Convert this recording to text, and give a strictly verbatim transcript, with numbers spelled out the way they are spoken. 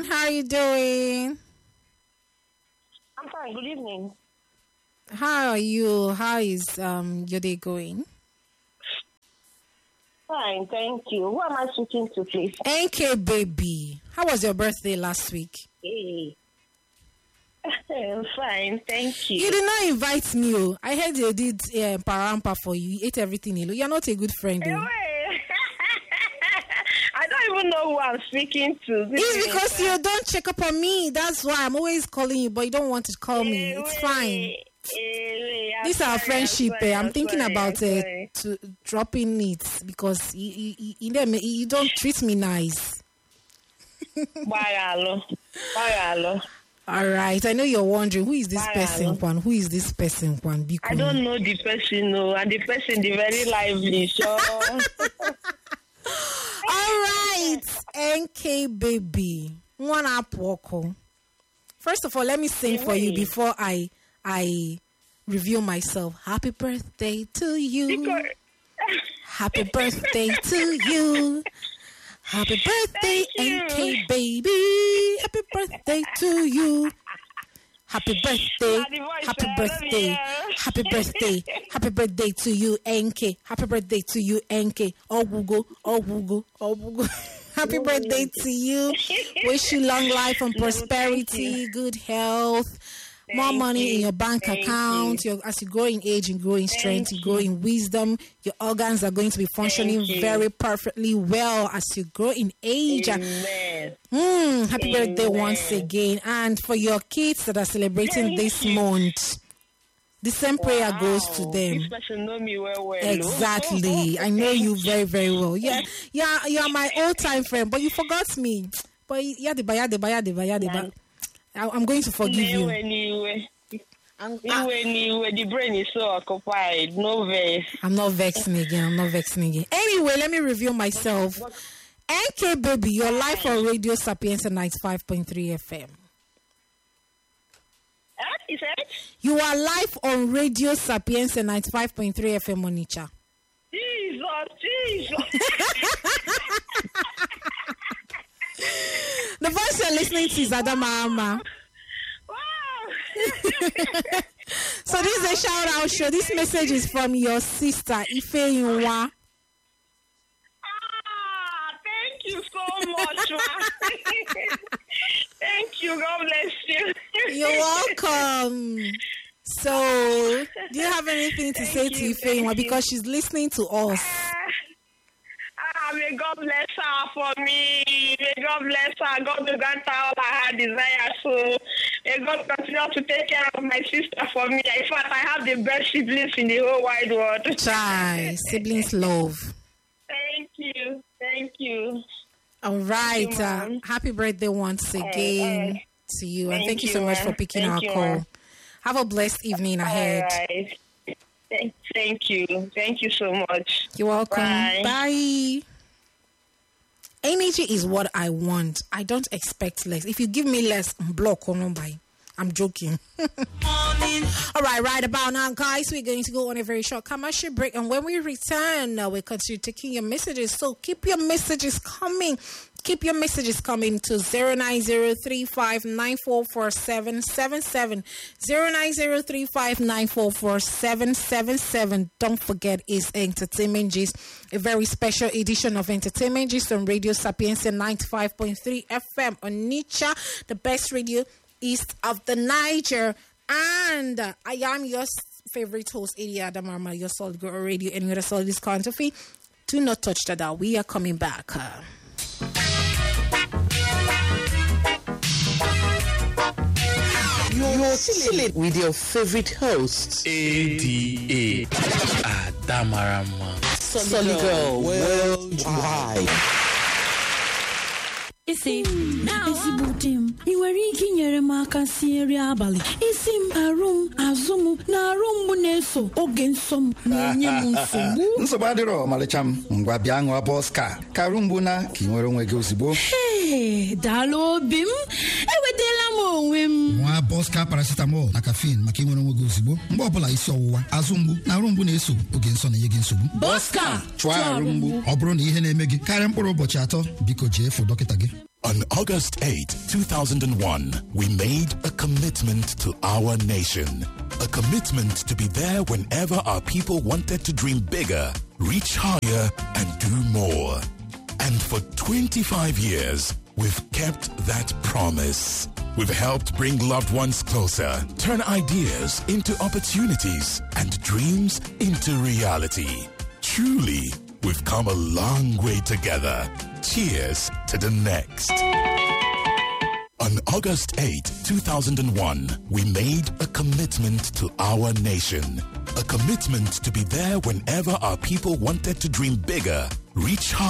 How are you doing? I'm fine. Good evening. How are you? How is um your day going? Fine, thank you. Who am I speaking to, please? N K baby. How was your birthday last week? Hey. Fine, thank you. You did not invite me. Oh. I heard you did uh, parampa for you. You ate everything. You're not a good friend. Oh. I don't even know who I'm speaking to. This it's because you don't check up on me. That's why I'm always calling you, but you don't want to call me. Hey, it's wait. fine. Hey, this is our friendship. I'm, sorry, I'm, I'm thinking sorry, about I'm uh, to dropping it because you, you, you, you, you don't treat me nice. Bye, Bye, All right. I know you're wondering, who is this Bye, person, Juan? Who is this person, Juan? I don't know the person, no, and the person is very lively, so... All right, N K baby. One up woko. First of all, let me sing for you before I I review myself. Happy birthday to you. Happy birthday to you. Happy birthday, N K baby. Happy birthday to you. Happy birthday, happy birthday, happy birthday, happy birthday to you, N K. Happy birthday to you, N K. Oh, Google, oh, Google, oh, Google. Happy birthday to you. Wish you long life and prosperity, good health, more money in your bank account. Your, as you grow in age and grow in strength, you grow in wisdom. Your organs are going to be functioning very perfectly well as you grow in age. Amen. Mm, happy Amen. birthday once again. And for your kids that are celebrating Thank this you. month, the same prayer Wow. goes to them. This person know me well, well. Exactly. I know you very, very well. Yeah, yeah, you are my old-time friend, but you forgot me. But yeah, the baya, the baya, the baya, the baya. I'm going to forgive you. Anyway, anyway, the brain is so occupied. No vex. I'm not vexing again. I'm not vexing again. Anyway, let me review myself. N K baby, your life on Radio Sapienza ninety-five point three F M. Huh? You said? You are live on Radio Sapienza ninety-five point three F M, Onitsha. Jesus, Jesus. The voice you're listening to is Adama Ama. Wow. So this is a shout out show. This message is from your sister, Ife Yunwa. Ah, thank you so much, man. Thank you. God bless you. You're welcome. So, do you have anything to say Thank to you, Ife Yunwa? thank Because she's listening to us. Ah, may God bless her for me. May God bless her. God will grant her all her desires. So may God continue to take care of my sister for me. In fact, I have the best siblings in the whole wide world. Try. Siblings love. Thank you. Thank you. All right. Thank you, Uh, ma'am. happy birthday once again all right. to you. And Thank thank you you, so much ma'am. for picking Thank our you, call. ma'am. Have a blessed evening ahead. All right. Thank, thank you. Thank you so much. You're welcome. Bye. Bye. Energy is what I want. I don't expect less. If you give me less, block or no buy. I'm joking. All right, right about now, guys, we're going to go on a very short commercial break. And when we return, uh, we'll continue taking your messages. So keep your messages coming. Keep your messages coming to zero nine zero three five nine four four seven seven seven. zero nine zero three five nine four four seven seven seven. Don't forget, it's Entertainment Gist, a very special edition of Entertainment Gist on Radio Sapienza ninety-five point three F M on Onitsha, the best radio east of the Niger. And uh, I am your favorite host, Eddie Adamarma, your solid girl radio, and with a solid discount fee. Do not touch that out. We are coming back. Uh, You're chilling with your favorite hosts, A D A Adamarama. Solid Girl Worldwide. Isi ezigbo di m ị nwere ike inyere m aka sie nri abalị isi m arụ m azụ m na arụ mgbu na-eso oge nsọ m na-enye m nsogbu nsogbu adịrọ ọmalịcha m ngwa bịa ṅụọ bọska ka arụ mgbu na ka ị nwere onwe gị ozugbo Ee, daalụ obi m enwetala m onwe m nwa bọska paracetamol na caffeine maka ịnwere onwe gị ozugbo mgbe ọbụla isi ọwụwa azụ mgbu na arụ mgbu na-eso oge nsọ na-enye gị nsogbu Bọska chụọ arụ mgbu ọ bụrụ na ihe na-eme gị karịa mkpụrụ ụbọchị atọ biko jee fụ dọkịta gị On August eighth, two thousand one, we made a commitment to our nation. A commitment to be there whenever our people wanted to dream bigger, reach higher, and do more. And for twenty-five years, we've kept that promise. We've helped bring loved ones closer, turn ideas into opportunities, and dreams into reality. Truly, we've come a long way together. Cheers to the next. On August eighth, two thousand one, we made a commitment to our nation. A commitment to be there whenever our people wanted to dream bigger, reach higher,